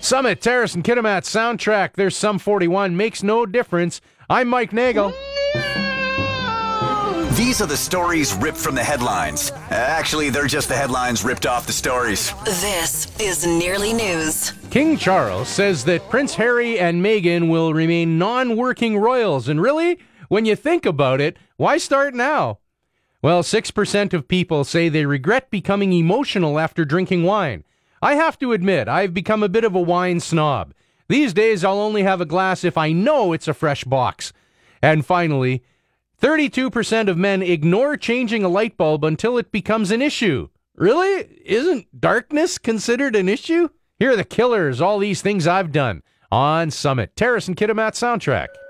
Summit, Terrace, and Kitimat soundtrack. There's some 41. Makes no difference. I'm Mike Nagel. These are the stories ripped from the headlines. Actually, they're just the headlines ripped off the stories. This is Nearly News. King Charles says that Prince Harry and Meghan will remain non-working royals. And really, when you think about it, why start now? Well, 6% of people say they regret becoming emotional after drinking wine. I have to admit, I've become a bit of a wine snob. These days, I'll only have a glass if I know it's a fresh box. And finally, 32% of men ignore changing a light bulb until it becomes an issue. Really? Isn't darkness considered an issue? Here are the Killers, All These Things I've Done, on Summit, Terrace and Kitimat soundtrack.